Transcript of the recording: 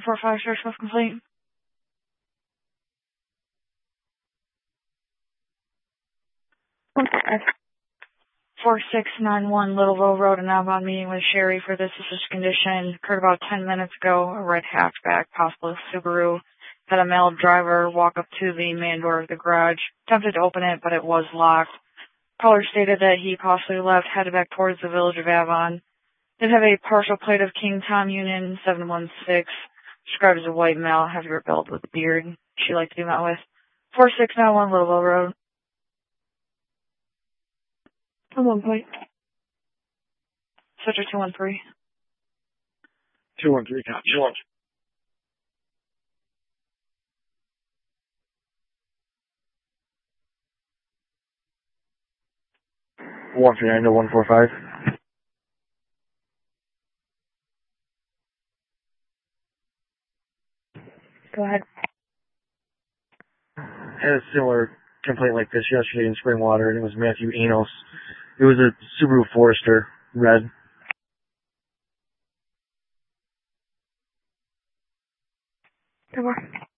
745, search was complete. Okay. 4691 Littleville Road in Avon, meeting with Sherry for this assist condition. Occurred about 10 minutes ago. A red hatchback, possibly Subaru. Had a male driver walk up to the main door of the garage. Attempted to open it, but it was locked. Caller stated that he possibly left, headed back towards the village of Avon. Did have a partial plate of King Tom Union 716. Described as a white male, heavier build with a beard. She liked to be met with. 4691 Littleville Road. I'm on point. Switcher 213. 213, copy. 139 to 145. Go ahead. Had a similar complaint like this yesterday in Springwater, and it was Matthew Enos. It was a Subaru Forester, red. Come on.